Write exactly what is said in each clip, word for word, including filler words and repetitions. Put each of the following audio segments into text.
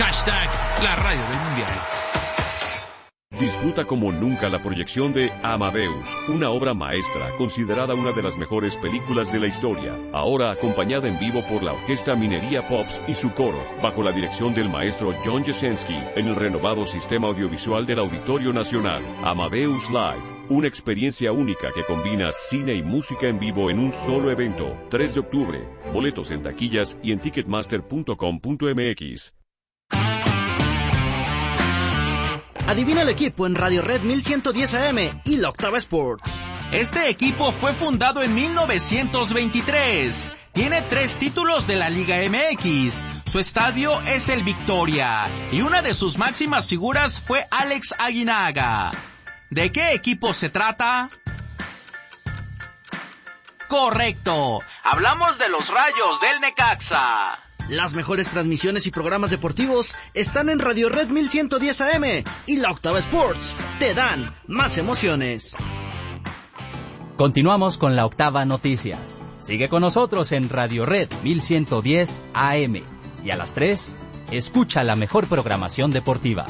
Hashtag la radio del mundial. Disfruta como nunca la proyección de Amadeus, una obra maestra considerada una de las mejores películas de la historia, ahora acompañada en vivo por la Orquesta Minería Pops y su coro, bajo la dirección del maestro John Jasenski, en el renovado sistema audiovisual del Auditorio Nacional. Amadeus Live, una experiencia única que combina cine y música en vivo en un solo evento. tres de octubre, boletos en taquillas y en ticketmaster punto com punto m x. Adivina el equipo en Radio Red mil ciento diez A M y la Octava Sports. Este equipo fue fundado en mil novecientos veintitrés. Tiene tres títulos de la Liga M X. Su estadio es el Victoria y una de sus máximas figuras fue Alex Aguinaga. ¿De qué equipo se trata? Correcto. Hablamos de los Rayos del Necaxa. Las mejores transmisiones y programas deportivos están en Radio Red mil ciento diez A M y la Octava Sports. Te dan más emociones. Continuamos con la Octava Noticias. Sigue con nosotros en Radio Red mil ciento diez A M. Y a las tres, escucha la mejor programación deportiva.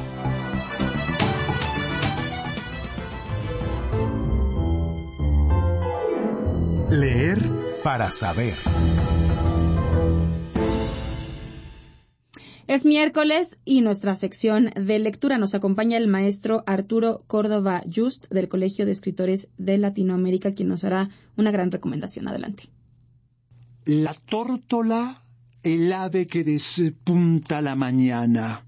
Leer para saber. Es miércoles y nuestra sección de lectura nos acompaña el maestro Arturo Córdoba Just del Colegio de Escritores de Latinoamérica, quien nos hará una gran recomendación. Adelante. La tórtola, el ave que despunta la mañana,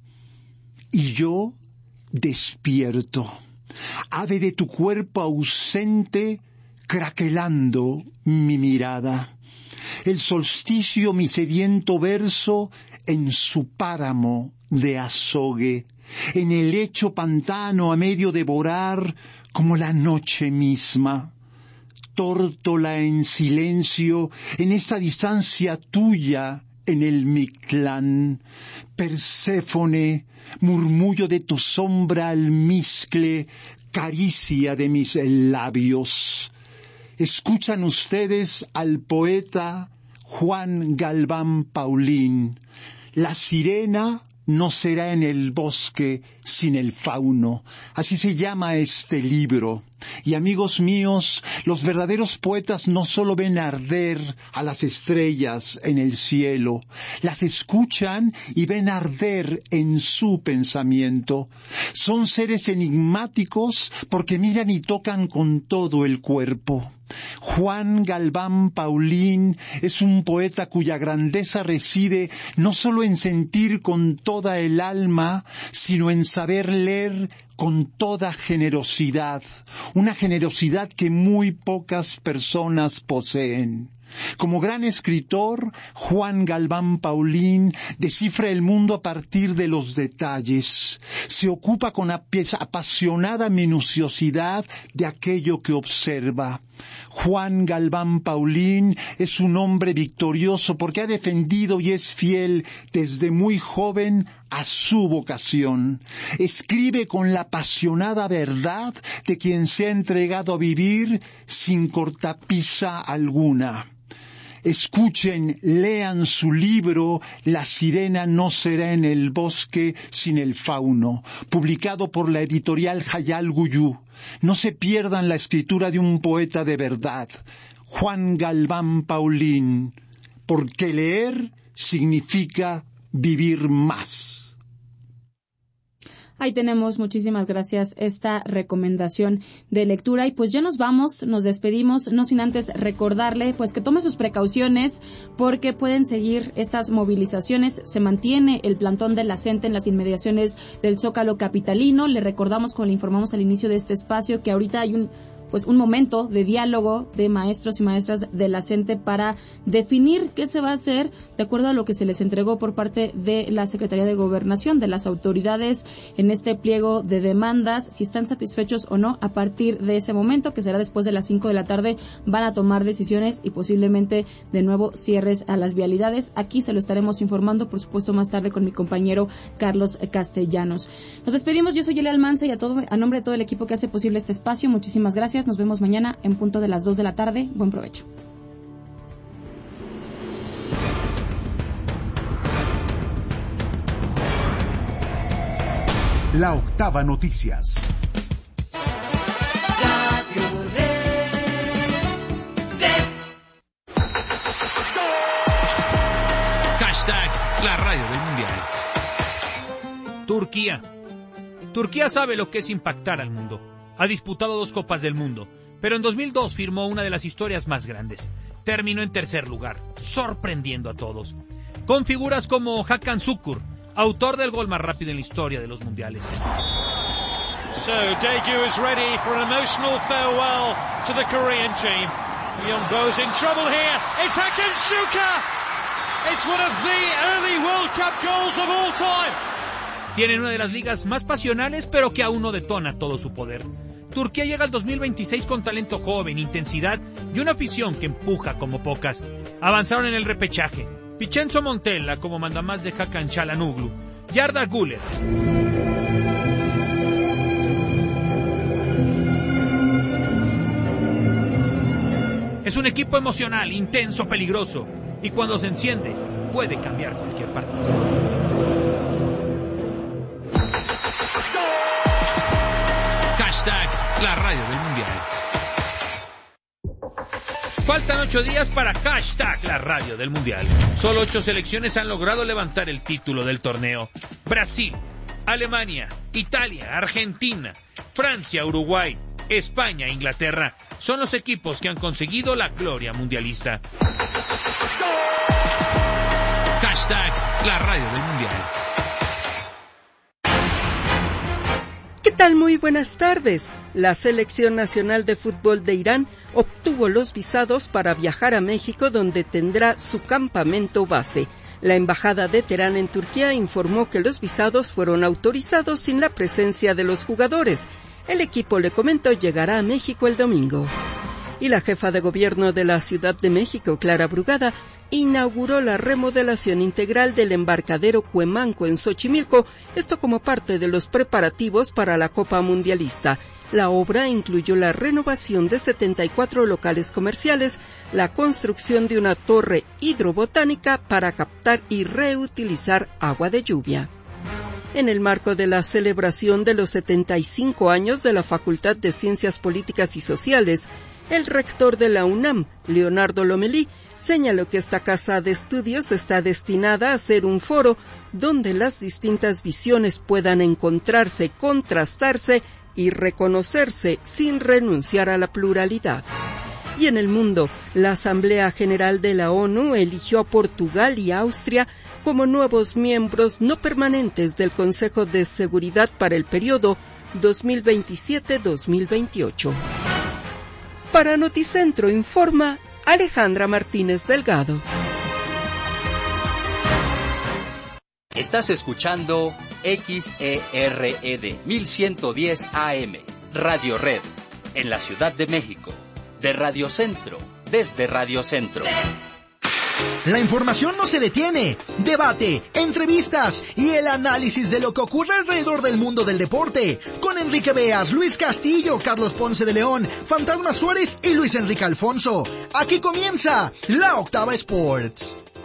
y yo despierto, ave de tu cuerpo ausente, craquelando mi mirada. El solsticio, mi sediento verso, en su páramo de azogue, en el hecho pantano a medio devorar, como la noche misma. Tórtola en silencio, en esta distancia tuya, en el Mictlán. Perséfone, murmullo de tu sombra almizcle, caricia de mis labios. Escuchan ustedes al poeta Juan Galván Paulín. La sirena no será en el bosque sin el fauno. Así se llama este libro. Y amigos míos, los verdaderos poetas no solo ven arder a las estrellas en el cielo, las escuchan y ven arder en su pensamiento. Son seres enigmáticos porque miran y tocan con todo el cuerpo. Juan Galván Paulín es un poeta cuya grandeza reside no solo en sentir con toda el alma, sino en saber leer con toda generosidad, una generosidad que muy pocas personas poseen. Como gran escritor, Juan Galván Paulín descifra el mundo a partir de los detalles. Se ocupa con apasionada minuciosidad de aquello que observa. Juan Galván Paulín es un hombre victorioso porque ha defendido y es fiel desde muy joven a su vocación. Escribe con la apasionada verdad de quien se ha entregado a vivir sin cortapisa alguna. Escuchen, lean su libro La sirena no será en el bosque sin el fauno, publicado por la editorial Hayal Guyú. No se pierdan la escritura de un poeta de verdad, Juan Galván Paulín, porque leer significa vivir más. Ahí tenemos, muchísimas gracias, esta recomendación de lectura. Y pues ya nos vamos, nos despedimos, no sin antes recordarle pues que tome sus precauciones porque pueden seguir estas movilizaciones. Se mantiene el plantón de la CENTE en las inmediaciones del Zócalo capitalino. Le recordamos, como le informamos al inicio de este espacio, que ahorita hay un pues un momento de diálogo de maestros y maestras de la CENTE para definir qué se va a hacer de acuerdo a lo que se les entregó por parte de la Secretaría de Gobernación, de las autoridades en este pliego de demandas, si están satisfechos o no. A partir de ese momento, que será después de las cinco de la tarde, van a tomar decisiones y posiblemente de nuevo cierres a las vialidades. Aquí se lo estaremos informando, por supuesto, más tarde con mi compañero Carlos Castellanos. Nos despedimos, yo soy Elia Almanza y a, todo, a nombre de todo el equipo que hace posible este espacio, muchísimas gracias. Nos vemos mañana en punto de las dos de la tarde. Buen provecho. La Octava Noticias. Hashtag la radio del mundial. Turquía. Turquía sabe lo que es impactar al mundo. Ha disputado dos Copas del Mundo, pero en dos mil dos firmó una de las historias más grandes. Terminó en tercer lugar, sorprendiendo a todos, con figuras como Hakan Şükür, autor del gol más rápido en la historia de los mundiales. So, Daegu is ready for an emotional farewell to the Korean team. Myungbo's in trouble here. It's Hakan Şükür. It's one of the early World Cup goals of all time. Tienen una de las ligas más pasionales, pero que aún no detona todo su poder. Turquía llega al dos mil veintiséis con talento joven, intensidad y una afición que empuja como pocas. Avanzaron en el repechaje. Vincenzo Montella como mandamás de Hakan Çalhanoğlu y Arda Güler. Es un equipo emocional, intenso, peligroso, y cuando se enciende puede cambiar cualquier partido. Hashtag la radio del mundial. Faltan ocho días para hashtag la radio del mundial. Solo ocho selecciones han logrado levantar el título del torneo. Brasil, Alemania, Italia, Argentina, Francia, Uruguay, España e Inglaterra son los equipos que han conseguido la gloria mundialista. Hashtag la radio del mundial. ¿Qué tal? Muy buenas tardes. La Selección Nacional de Fútbol de Irán obtuvo los visados para viajar a México, donde tendrá su campamento base. La Embajada de Teherán en Turquía informó que los visados fueron autorizados sin la presencia de los jugadores. El equipo, le comentó, llegará a México el domingo. Y la jefa de gobierno de la Ciudad de México, Clara Brugada, inauguró la remodelación integral del embarcadero Cuemanco en Xochimilco, esto como parte de los preparativos para la Copa Mundialista. La obra incluyó la renovación de setenta y cuatro locales comerciales, la construcción de una torre hidrobotánica para captar y reutilizar agua de lluvia. En el marco de la celebración de los setenta y cinco años de la Facultad de Ciencias Políticas y Sociales, el rector de la UNAM, Leonardo Lomelí, señaló que esta casa de estudios está destinada a ser un foro donde las distintas visiones puedan encontrarse, contrastarse y reconocerse sin renunciar a la pluralidad. Y en el mundo, la Asamblea General de la ONU eligió a Portugal y Austria como nuevos miembros no permanentes del Consejo de Seguridad para el periodo dos mil veintisiete a dos mil veintiocho. Para Noticentro informa Alejandra Martínez Delgado. Estás escuchando X E R E D mil ciento diez A M, Radio Red, en la Ciudad de México, de Radio Centro, desde Radio Centro. La información no se detiene. Debate, entrevistas y el análisis de lo que ocurre alrededor del mundo del deporte. Con Enrique Beas, Luis Castillo, Carlos Ponce de León, Fantasma Suárez y Luis Enrique Alfonso. Aquí comienza La Octava Sports.